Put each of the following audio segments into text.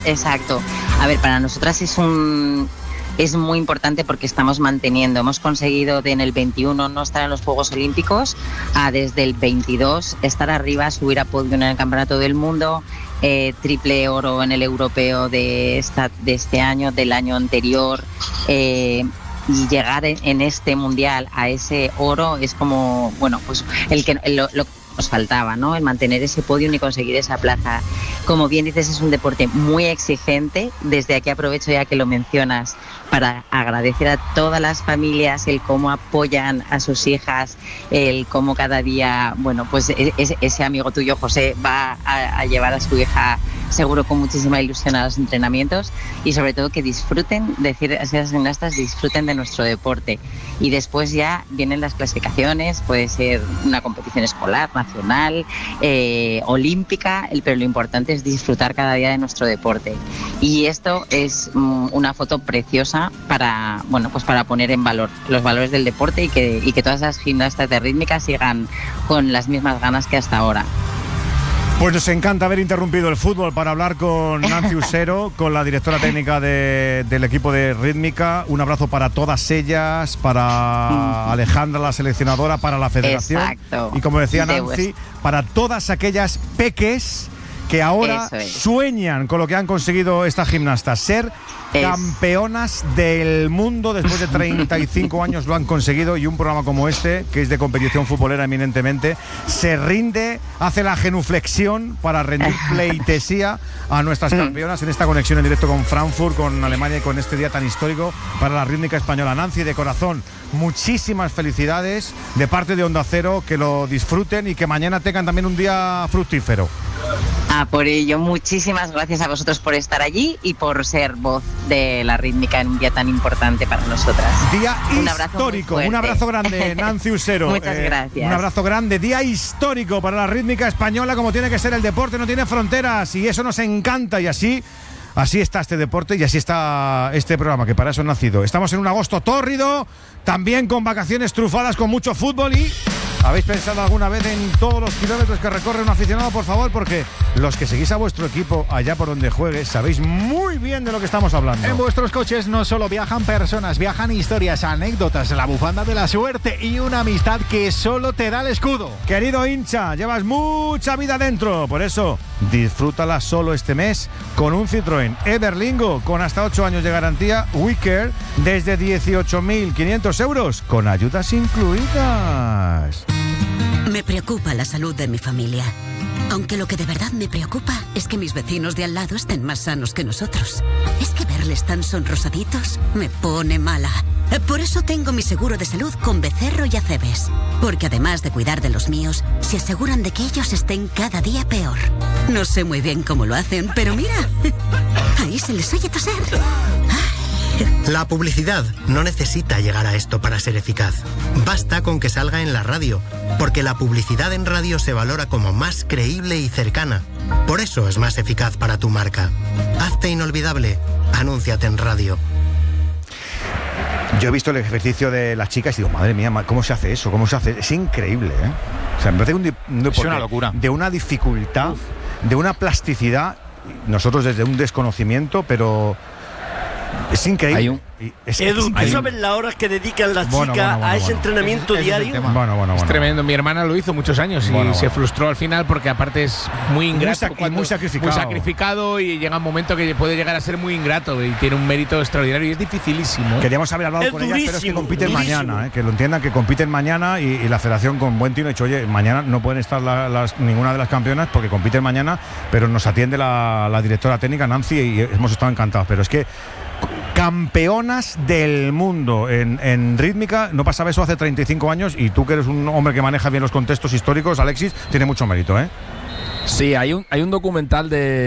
Exacto. A ver, para nosotras es muy importante porque hemos conseguido en el 21 no estar en los Juegos Olímpicos, a desde el 22 estar arriba, subir a podio en el Campeonato del Mundo, triple oro en el europeo de este año, del año anterior, y llegar en este mundial a ese oro es como, bueno, pues lo que nos faltaba, ¿no? El mantener ese podio y conseguir esa plaza. Como bien dices, es un deporte muy exigente. Desde aquí aprovecho ya que lo mencionas para agradecer a todas las familias el cómo apoyan a sus hijas, el cómo cada día, bueno, pues ese amigo tuyo, José, va a llevar a su hija seguro con muchísima ilusión a los entrenamientos, y sobre todo que disfruten, decir a esas gimnastas, disfruten de nuestro deporte. Y después ya vienen las clasificaciones, puede ser una competición escolar, nacional, olímpica, pero lo importante es disfrutar cada día de nuestro deporte. Y esto es una foto preciosa para, bueno, pues para poner en valor los valores del deporte y que todas las gimnastas de rítmica sigan con las mismas ganas que hasta ahora. Pues nos encanta haber interrumpido el fútbol para hablar con Nancy Usero, con la directora técnica del equipo de rítmica. Un abrazo para todas ellas, para Alejandra, la seleccionadora, para la federación. Exacto. Y como decía Nancy, para todas aquellas peques que ahora sueñan con lo que han conseguido estas gimnastas, ser campeonas del mundo. Después de 35 años lo han conseguido, y un programa como este, que es de competición futbolera eminentemente, se rinde, hace la genuflexión para rendir pleitesía a nuestras campeonas en esta conexión en directo con Frankfurt, con Alemania, y con este día tan histórico para la rítmica española. Nancy, de corazón, muchísimas felicidades de parte de Onda Cero, que lo disfruten y que mañana tengan también un día fructífero. Por ello, muchísimas gracias a vosotros por estar allí y por ser voz de la rítmica en un día tan importante para nosotras. Día histórico, un abrazo grande, Nancy Usero. Muchas gracias. Un abrazo grande, día histórico para la rítmica española, como tiene que ser. El deporte no tiene fronteras y eso nos encanta, y así está este deporte y así está este programa, que para eso ha nacido. Estamos en un agosto tórrido, también con vacaciones trufadas, con mucho fútbol. Y ¿habéis pensado alguna vez en todos los kilómetros que recorre un aficionado? Por favor, porque los que seguís a vuestro equipo allá por donde juegue sabéis muy bien de lo que estamos hablando. En vuestros coches no solo viajan personas, viajan historias, anécdotas, la bufanda de la suerte y una amistad que solo te da el escudo. Querido hincha, llevas mucha vida dentro, por eso disfrútala solo este mes con un Citroën Everlingo con hasta 8 años de garantía WeCare desde 18.500 euros con ayudas incluidas. Me preocupa la salud de mi familia. Aunque lo que de verdad me preocupa es que mis vecinos de al lado estén más sanos que nosotros. Es que verles tan sonrosaditos me pone mala. Por eso tengo mi seguro de salud con Becerro y Acebes. Porque además de cuidar de los míos, se aseguran de que ellos estén cada día peor. No sé muy bien cómo lo hacen, pero mira, ahí se les oye toser. La publicidad no necesita llegar a esto para ser eficaz. Basta con que salga en la radio, porque la publicidad en radio se valora como más creíble y cercana. Por eso es más eficaz para tu marca. Hazte inolvidable. Anúnciate en radio. Yo he visto el ejercicio de las chicas y digo, madre mía, ¿cómo se hace eso? ¿Cómo se hace? Es increíble, ¿eh? O sea, me parece un deporte, es una locura. De una dificultad, de una plasticidad, nosotros desde un desconocimiento, pero es increíble. Edu, ¿tú sabes las horas que dedican las chicas a ese entrenamiento diario? Es tremendo. Mi hermana lo hizo muchos años y se frustró al final porque aparte es muy ingrato. Muy sacrificado, y llega un momento que puede llegar a ser muy ingrato y tiene un mérito extraordinario y es dificilísimo. Queríamos haber hablado con ellas, pero es que compiten mañana, que lo entiendan, que compiten mañana, y la federación con buen tino ha dicho, oye, mañana no pueden estar ninguna de las campeonas porque compiten mañana, pero nos atiende la directora técnica, Nancy, y hemos estado encantados. Pero es que campeonas del mundo en rítmica, no pasaba eso hace 35 años, y tú, que eres un hombre que maneja bien los contextos históricos, Alexis, tiene mucho mérito, ¿eh? Sí, hay un documental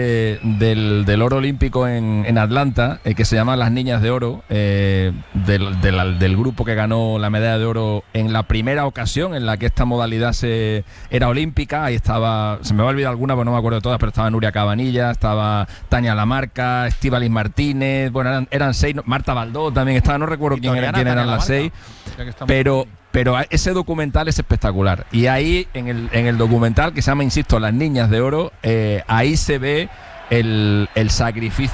del oro olímpico en Atlanta, que se llama Las Niñas de Oro, del grupo que ganó la medalla de oro en la primera ocasión en la que esta modalidad era olímpica. Ahí estaba, se me va a olvidar alguna, pero no me acuerdo de todas, pero estaba Nuria Cabanilla, estaba Tania Lamarca, Estíbaliz Martínez, bueno, eran 6, Marta Baldó también estaba, no recuerdo quién eran las 6, pero ese documental es espectacular. Y ahí, en el documental, que se llama, insisto, Las Niñas de Oro, ahí se ve el sacrificio